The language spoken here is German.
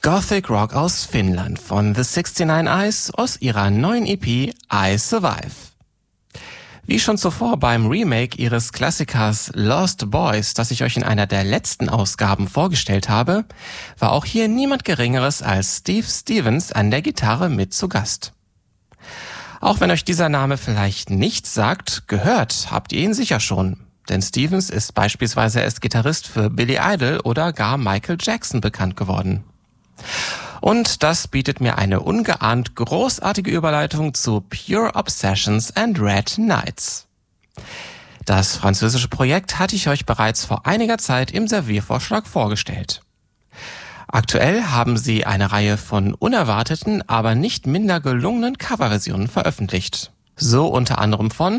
Gothic Rock aus Finnland von The 69 Eyes aus ihrer neuen EP I Survive. Wie schon zuvor beim Remake ihres Klassikers Lost Boys, das ich euch in einer der letzten Ausgaben vorgestellt habe, war auch hier niemand Geringeres als Steve Stevens an der Gitarre mit zu Gast. Auch wenn euch dieser Name vielleicht nichts sagt, gehört habt ihr ihn sicher schon. Denn Stevens ist beispielsweise als Gitarrist für Billy Idol oder gar Michael Jackson bekannt geworden. Und das bietet mir eine ungeahnt großartige Überleitung zu Pure Obsessions and Red Nights. Das französische Projekt hatte ich euch bereits vor einiger Zeit im Serviervorschlag vorgestellt. Aktuell haben sie eine Reihe von unerwarteten, aber nicht minder gelungenen Coverversionen veröffentlicht. So unter anderem von